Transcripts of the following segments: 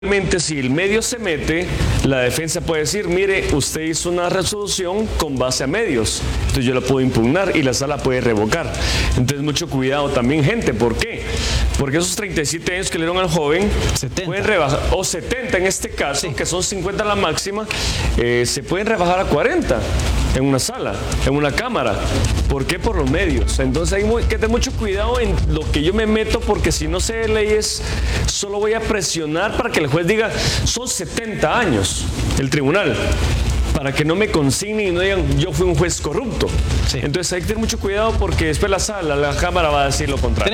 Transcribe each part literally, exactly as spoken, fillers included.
Si el medio se mete, la defensa puede decir, mire, usted hizo una resolución con base a medios, entonces yo la puedo impugnar y la sala puede revocar. Entonces mucho cuidado también, gente. ¿Por qué? Porque esos treinta y siete años que le dieron al joven setenta. Pueden rebajar, o setenta en este caso, sí, que son cincuenta la máxima, eh, se pueden rebajar a cuarenta en una sala, en una cámara. ¿Por qué? Por los medios. Entonces hay muy, que tener mucho cuidado en lo que yo me meto, porque si no sé leyes, solo voy a presionar para que el juez diga, son setenta años el tribunal, para que no me consignen y no digan, yo fui un juez corrupto. Sí. Entonces hay que tener mucho cuidado, porque después la sala, la cámara va a decir lo contrario.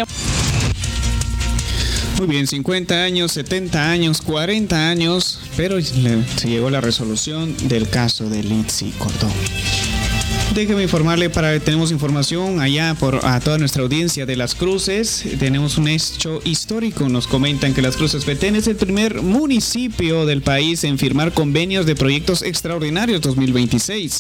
Muy bien, cincuenta años, setenta años, cuarenta años, pero se llegó la resolución del caso de Litzy Cordón. Déjeme informarle, para tenemos información allá por a toda nuestra audiencia de Las Cruces. Tenemos un hecho histórico. Nos comentan que Las Cruces Petén es el primer municipio del país en firmar convenios de proyectos extraordinarios dos mil veintiséis.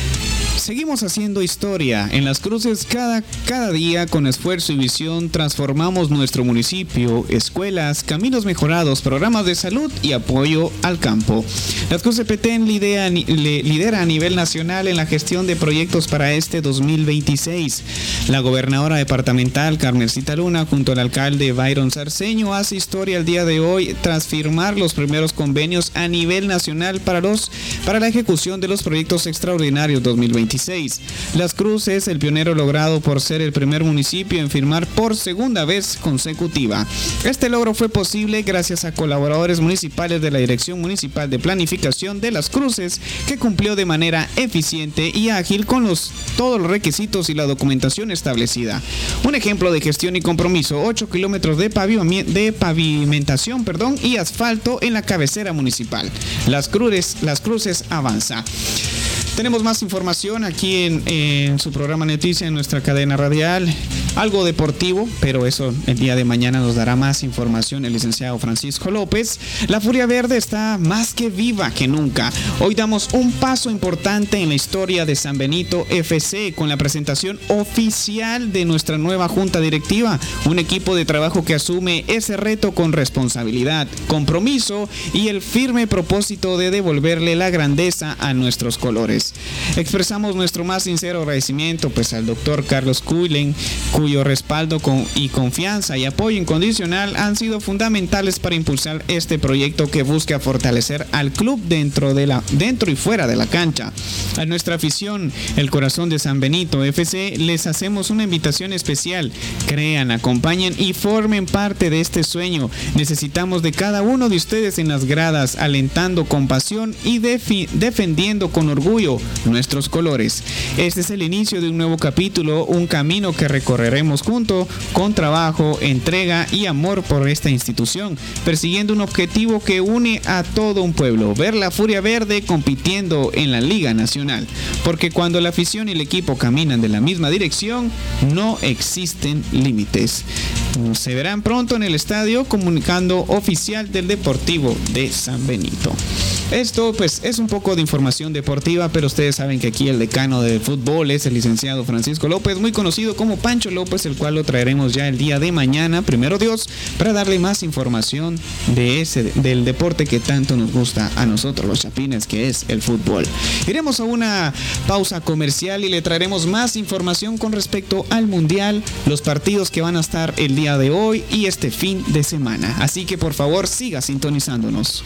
Seguimos haciendo historia. En Las Cruces, cada, cada día, con esfuerzo y visión, transformamos nuestro municipio, escuelas, caminos mejorados, programas de salud y apoyo al campo. Las Cruces Petén lidera, lidera a nivel nacional en la gestión de proyectos para este dos mil veintiséis. La gobernadora departamental, Carmencita Luna, junto al alcalde Byron Sarceño, hace historia el día de hoy tras firmar los primeros convenios a nivel nacional para, los, para la ejecución de los proyectos extraordinarios dos mil veintiséis. Las Cruces, el pionero logrado por ser el primer municipio en firmar por segunda vez consecutiva. Este logro fue posible gracias a colaboradores municipales de la Dirección Municipal de Planificación de Las Cruces, que cumplió de manera eficiente y ágil con los, todos los requisitos y la documentación establecida. Un ejemplo de gestión y compromiso: ocho kilómetros de, paviment, de pavimentación perdón, y asfalto en la cabecera municipal. Las Cruces, Las Cruces avanza. Tenemos más información aquí en, en su programa Noticia, en nuestra cadena radial. Algo deportivo, pero eso el día de mañana nos dará más información el licenciado Francisco López. La Furia Verde está más que viva que nunca. Hoy damos un paso importante en la historia de San Benito F C con la presentación oficial de nuestra nueva junta directiva. Un equipo de trabajo que asume ese reto con responsabilidad, compromiso y el firme propósito de devolverle la grandeza a nuestros colores. Expresamos nuestro más sincero agradecimiento pues al doctor Carlos Cuylen, cuyo respaldo con, y confianza y apoyo incondicional han sido fundamentales para impulsar este proyecto que busca fortalecer al club dentro, de la, dentro y fuera de la cancha. A nuestra afición, el corazón de San Benito F C, les hacemos una invitación especial. Crean, acompañen y formen parte de este sueño. Necesitamos de cada uno de ustedes en las gradas, alentando con pasión y defi- defendiendo con orgullo nuestros colores. Este es el inicio de un nuevo capítulo, un camino que recorreremos juntos con trabajo, entrega y amor por esta institución, persiguiendo un objetivo que une a todo un pueblo: ver la Furia Verde compitiendo en la Liga Nacional. Porque cuando la afición y el equipo caminan de la misma dirección, no existen límites. Se verán pronto en el estadio comunicando oficial del Deportivo de San Benito. Esto pues es un poco de información deportiva, pero ustedes saben que aquí el decano del fútbol es el licenciado Francisco López, muy conocido como Pancho López, el cual lo traeremos ya el día de mañana, primero Dios, para darle más información de ese, del deporte que tanto nos gusta a nosotros los chapines, que es el fútbol. Iremos a una pausa comercial y le traeremos más información con respecto al Mundial, los partidos que van a estar el día de hoy y este fin de semana. Así que por favor siga sintonizándonos.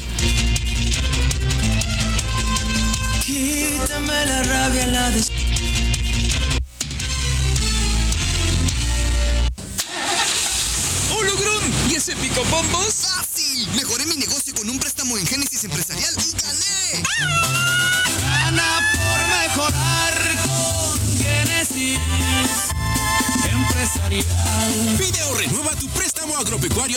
Quítame la rabia, la des... ¡Hologram! ¿Y ese picabombos? ¡Fácil! Mejoré mi negocio con un préstamo en Génesis Empresarial y gané. Gana por mejorar con Génesis Empresarial. Video renueva tu préstamo agropecuario